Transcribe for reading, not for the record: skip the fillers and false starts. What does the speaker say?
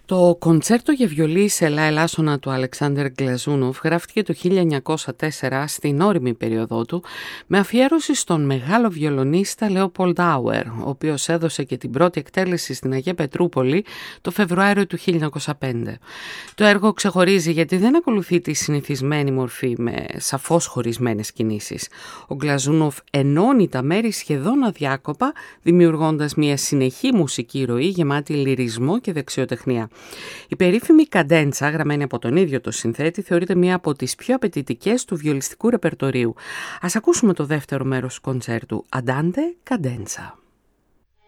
Το κοντσέρτο για βιολί σε λα ελάσσονα του Αλεξάνδερ Γκλαζούνοφ γράφτηκε το 1904 στην όριμη περίοδό του με αφιέρωση στον μεγάλο βιολονίστα Λέοπολντ Άουερ, ο οποίος έδωσε και την πρώτη εκτέλεση στην Αγία Πετρούπολη το Φεβρουάριο του 1905. Το έργο ξεχωρίζει γιατί δεν ακολουθεί τη συνηθισμένη μορφή με σαφώς χωρισμένες κινήσεις. Ο Γκλαζούνοφ ενώνει τα μέρη σχεδόν αδιάκοπα, δημιουργώντας μια συνεχή μουσική ροή γεμάτη λυρισμό και δεξιοτεχνία. Η περίφημη καντέντσα, γραμμένη από τον ίδιο το συνθέτη, θεωρείται μία από τις πιο απαιτητικές του βιολιστικού ρεπερτορίου. Ας ακούσουμε το δεύτερο μέρος του κοντσέρτου, Andante Cadenza.